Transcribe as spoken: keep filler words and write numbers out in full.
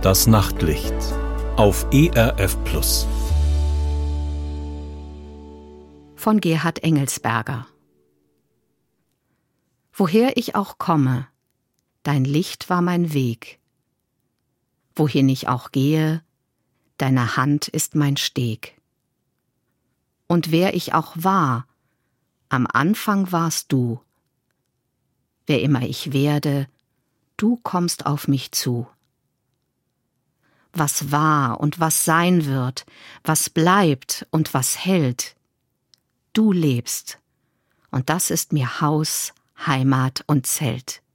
Das Nachtlicht auf E R F Plus. Von Gerhard Engelsberger. Woher ich auch komme, dein Licht war mein Weg. Wohin ich auch gehe, deine Hand ist mein Steg. Und wer ich auch war, am Anfang warst du. Wer immer ich werde, du kommst auf mich zu. Was war und was sein wird, was bleibt und was hält, du lebst, und das ist mir Haus, Heimat und Zelt.